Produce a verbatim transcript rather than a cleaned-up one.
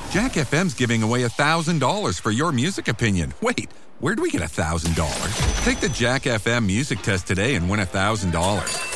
Jack F M's giving away one thousand dollars for your music opinion. Wait, where'd we get one thousand dollars? Take the Jack F M music test today and win one thousand dollars.